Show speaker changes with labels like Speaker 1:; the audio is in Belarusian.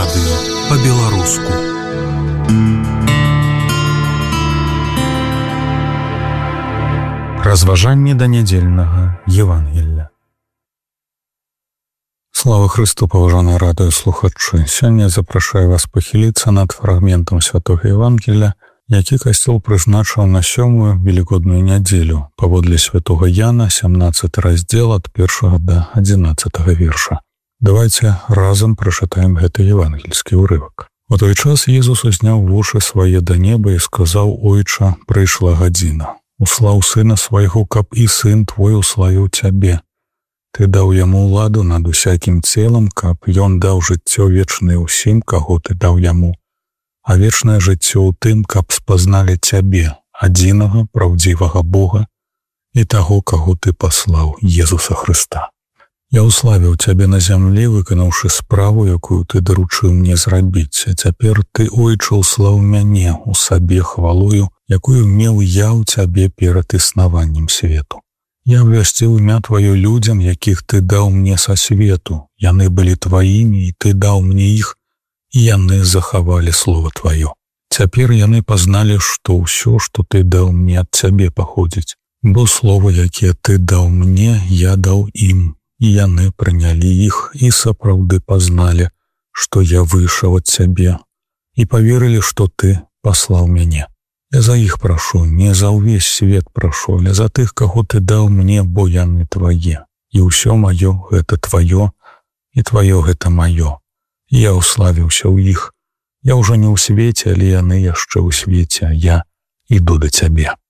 Speaker 1: радыё па-беларуску. Разважанне да нядзельнага Евангелля. Слава Христу, паважаныя радыёслухачы! Сёння запрашаю вас пахіліцца над фрагментам святога Евангелля, які касцёл прызначыў на 7-ю велікодную нядзелю, паводле святога Яна, 17 раздзел ад 1 да 11 верша. Давайте разам прачытаем гэты евангельскі ўрывак. У той час Езус узняў вушы свае да неба і сказаў: «Ойча, прыйшла гадзіна. Услаў сына свайго, каб і сын твой уславіў цябе. Ты даў яму ўладу над усякім целам, каб ён даў жыццё вечнае ўсім, каго ты даў яму. А вечнае жыццё ў тым, каб спазналі цябе, адзінага праўдзівага Бога і таго, каго ты паслаў, Езуса Хрыста. Я уславіў цябе на зямлі, выканаўшы справу, якую ты даручыў мне зрабіць, а цяпер ты, Ойча, услаў мяне у сабе хвалою, якую меў я ў цябе перад існаваннем свету. Я абвясціў імя тваё людзям, якіх ты даў мне са свету. Яны былі тваімі, і ты даў мне іх, і яны захавалі слова тваё. Цяпер яны пазналі, што ўсё, што ты даў мне ад цябе паходзіць. Бо слова, якія ты даў мне, я даў ім, і яны прынялі іх і сапраўды пазналі, што я выйшаў ад цябе, і паверылі, што ты паслаў мяне. Я за іх прашу, не за ўвесь свет прашу, але за тых, каго ты даў мне, бо яны твае. І ўсё маё гэта тваё, і тваё гэта маё. І я уславіўся ў іх. Я ўжо не ў свеце, але яны яшчэ ў свеце, а я іду да цябе».